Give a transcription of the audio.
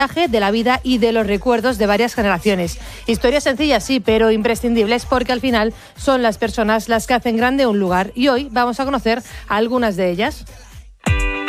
de la vida y de los recuerdos de varias generaciones. Historias sencillas, sí, pero imprescindibles, porque al final son las personas las que hacen grande un lugar. Y hoy vamos a conocer algunas de ellas.